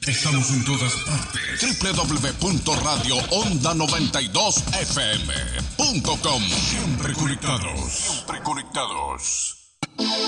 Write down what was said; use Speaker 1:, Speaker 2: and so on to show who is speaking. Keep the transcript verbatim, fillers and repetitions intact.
Speaker 1: Estamos en todas partes.
Speaker 2: doble u doble u doble u punto radio onda noventa y dos f m punto com.
Speaker 1: Siempre conectados.
Speaker 2: Siempre conectados.